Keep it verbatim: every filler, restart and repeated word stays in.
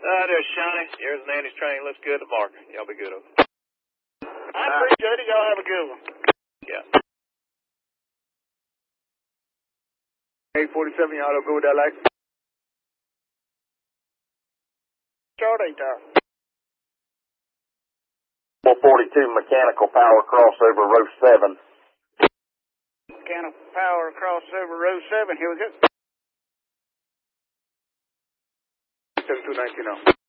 Uh, there's Shawnee. Yours and Andy's train looks good to Mark. Y'all be good over. I appreciate it. Y'all have a good one. Yeah. eight forty-seven, y'all don't go with that light. Short eight tower. four forty-two mechanical power crossover row seven. Mechanical power crossover row seven. Here we go. seven two nineteen oh.